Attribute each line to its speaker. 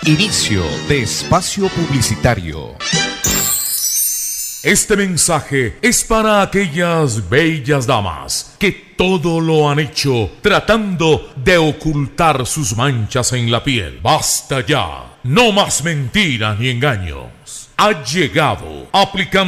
Speaker 1: Inicio de espacio publicitario.
Speaker 2: Este mensaje es para aquellas bellas damas que todo lo han hecho tratando de ocultar sus manchas en la piel. Basta ya, no más mentiras ni engaños. Ha llegado aplicando